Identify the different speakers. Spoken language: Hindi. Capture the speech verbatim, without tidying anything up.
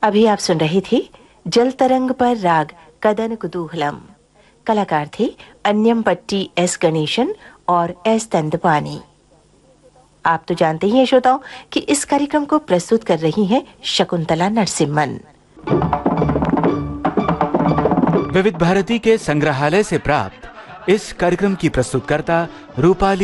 Speaker 1: अभी आप सुन रहे थे जल तरंग पर राग कदन कुतूहलम। कलाकार थे अन्यमपट्टी एस गणेशन और एस तंदपानी। आप तो जानते ही हैं श्रोताओं कि इस कार्यक्रम को प्रस्तुत कर रही हैं शकुंतला नरसिम्हन।
Speaker 2: विविध भारती के संग्रहालय से प्राप्त इस कार्यक्रम की प्रस्तुतकर्ता रूपाली